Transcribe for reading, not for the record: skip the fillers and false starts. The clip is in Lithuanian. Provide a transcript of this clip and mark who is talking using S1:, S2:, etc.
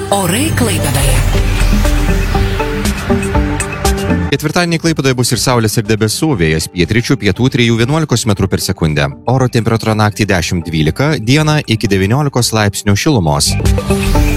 S1: Orai Klaipėdoje.
S2: Ketvirtadienį Klaipėdoje bus ir saulės ir debesų, vėjas pietryčių pietų 3–11 m/s. Oro temperatūra naktį 10–12, dieną iki 19 laipsnių šilumos.